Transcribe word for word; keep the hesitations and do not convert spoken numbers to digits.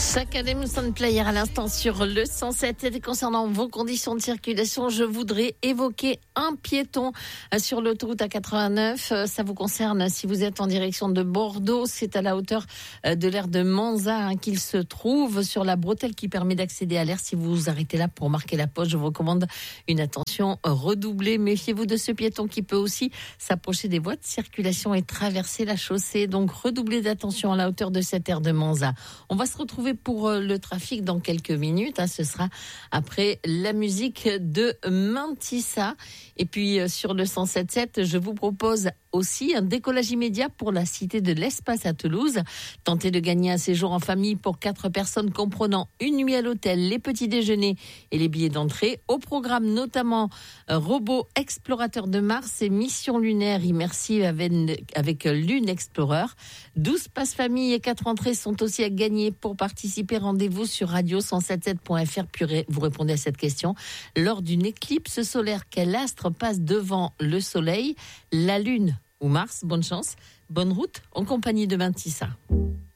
Academy Sound Player à l'instant sur le cent sept. Et concernant vos conditions de circulation, je voudrais évoquer un piéton sur l'autoroute A quatre-vingt-neuf. Ça vous concerne si vous êtes en direction de Bordeaux. C'est à la hauteur de l'aire de Manza hein, qu'il se trouve sur la bretelle qui permet d'accéder à l'aire. Si vous vous arrêtez là pour marquer la pause, je vous recommande une attention redoublée. Méfiez-vous de ce piéton qui peut aussi s'approcher des voies de circulation et traverser la chaussée. Donc redoublez d'attention à la hauteur de cette aire de Manza. On va se retrouver pour le trafic dans quelques minutes. Hein, ce sera après la musique de Mantissa. Et puis sur le cent sept sept, je vous propose aussi un décollage immédiat pour la Cité de l'Espace à Toulouse. Tentez de gagner un séjour en famille pour quatre personnes comprenant une nuit à l'hôtel, les petits déjeuners et les billets d'entrée. Au programme notamment robot explorateur de Mars et mission lunaire immersive avec, avec Lune Explorer. douze passes famille et quatre entrées sont aussi à gagner. Pour participer, rendez-vous sur radio cent soixante-sept point f r. Puis vous répondez à cette question. Lors d'une éclipse solaire, quel astre passe devant le Soleil, la Lune ou Mars? Bonne chance, bonne route en compagnie de Mantissa.